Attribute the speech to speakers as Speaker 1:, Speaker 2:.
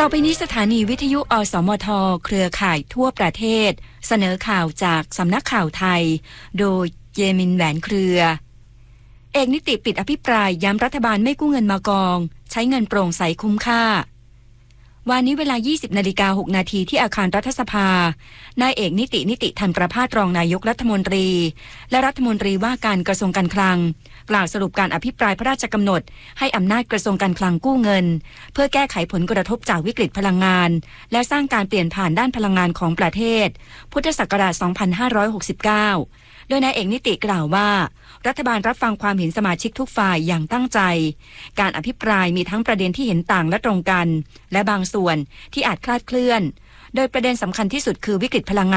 Speaker 1: ต่อไปนี้สถานีวิทยุอสมทเครือข่ายทั่วประเทศเสนอข่าวจากสำนักข่าวไทยโดยเยมินแหวนเครือเอกนิติปิดอภิปรายย้ำรัฐบาลไม่กู้เงินมากองใช้เงินโปร่งใสคุ้มค่าวันนี้เวลา 20:06 นาทีที่อาคารรัฐสภานายเอกนิติธรรมประภาสรองนายกรัฐมนตรีและรัฐมนตรีว่าการกระทรวงการคลังกล่าวสรุปการอภิปรายพระราชกำหนดให้อำนาจกระทรวงการคลังกู้เงินเพื่อแก้ไขผลกระทบจากวิกฤตพลังงานและสร้างการเปลี่ยนผ่านด้านพลังงานของประเทศพุทธศักราช 2569 โดยนายเอกนิติกล่าวว่ารัฐบาลรับฟังความเห็นสมาชิกทุกฝ่ายอย่างตั้งใจการอภิปรายมีทั้งประเด็นที่เห็นต่างและตรงกันและบางส่วนที่อาจคลาดเคลื่อนโดยประเด็นสำคัญที่สุดคือวิกฤตพลังงาน